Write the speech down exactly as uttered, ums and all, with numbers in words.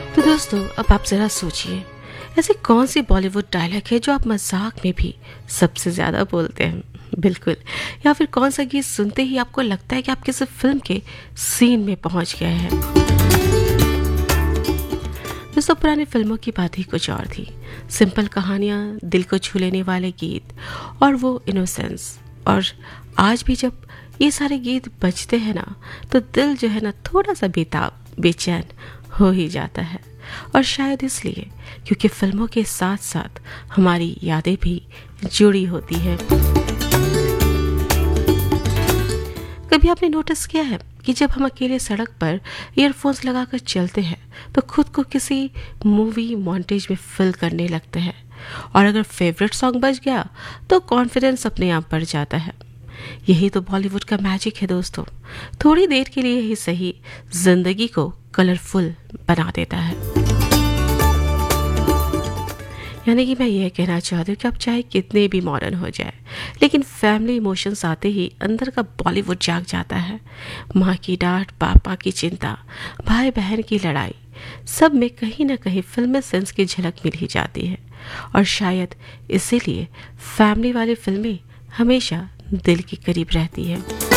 तो दोस्तों, अब आप जरा सोचिए, ऐसी कौन सी बॉलीवुड डायलॉग है जो आप मजाक में भी सबसे ज्यादा बोलते हैं? बिल्कुल। या फिर कौन सा गीत सुनते ही आपको लगता है कि आप किसी फिल्म के सीन में पहुंच गए हैं? दोस्तों, पुरानी फिल्मों की बात ही कुछ और थी। सिंपल कहानियां, दिल को छू लेने वाले गीत और वो इनोसेंस। और आज भी जब ये सारे गीत बजते हैं ना, तो दिल जो है ना थोड़ा सा बेताब, बेचैन हो ही जाता है। और शायद इसलिए क्योंकि फिल्मों के साथ साथ हमारी यादें भी जुड़ी होती है। कभी आपने नोटिस किया है कि जब हम अकेले सड़क पर ईयरफोन्स लगाकर चलते हैं तो खुद को किसी मूवी मॉन्टेज में फिल करने लगते हैं, और अगर फेवरेट सॉन्ग बज गया तो कॉन्फिडेंस अपने आप बढ़ जाता है। यही तो बॉलीवुड का मैजिक है दोस्तों। थोड़ी देर के लिए ही सही, जिंदगी को कलरफुल बना देता है। यानी कि मैं यह कहना चाहती हूँ कि आप चाहे कितने भी मॉडर्न हो जाए, लेकिन फैमिली इमोशंस आते ही अंदर का बॉलीवुड जाग जाता है। माँ की डांट, पापा की चिंता, भाई बहन की लड़ाई, सब में कहीं ना कहीं फिल्मी सेंस की झलक मिल ही जाती है। और शायद इसीलिए फैमिली वाली फिल्में हमेशा दिल के करीब रहती है।